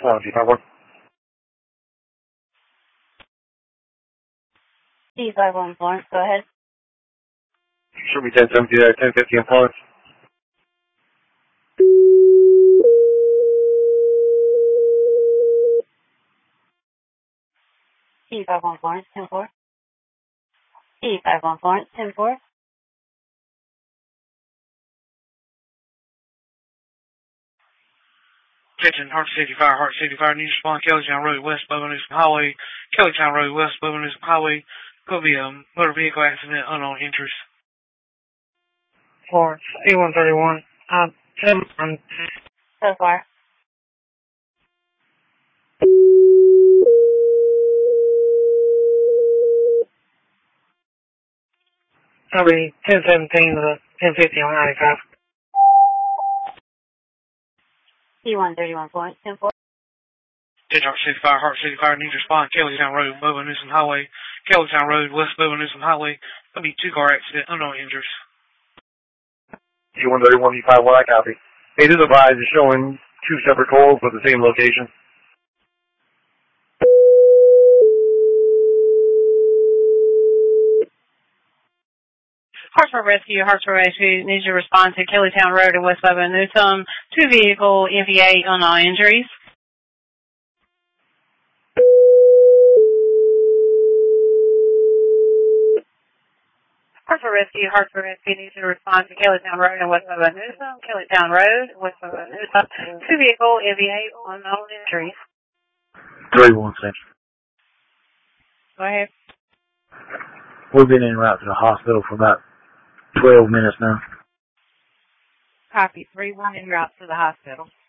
251. C51 Florence, go ahead. Should be 1070 there, 1050 in Florence. C51 Florence, 10-4. C51 Florence, 10-4. Attention, Heart City Fire, need to respond, Kellytown Road, West Bubba Newsom Highway, Kellytown Road, West Bubba Newsom Highway, could be a motor vehicle accident, unknown injuries. Florence, C131, 10-1. So far. That'll be 1017 to 1050 on 95. C131 Florence, 10-4. Attention, Heart City Fire, need to respond, Kellytown Road, Bubba Newsom Highway, Kellytown Road, West Bubba Newsom Highway, could be two-car accident, unknown injuries. C131, E51, I copy. It is advised it's showing two separate calls but the same location. Hartsville Rescue needs to respond to Kellytown Road and West Bubba Newsom. Two vehicle NVA unknown injuries. Hartsville Rescue needs to respond to Kellytown Road and West Bubba Newsom. Kellytown Road, West Bubba Newsom. Two vehicle NVA unknown injuries. 31 Central. Go ahead. We've been en route to the hospital for about 12 minutes now. Copy. 3-1 en route to the hospital.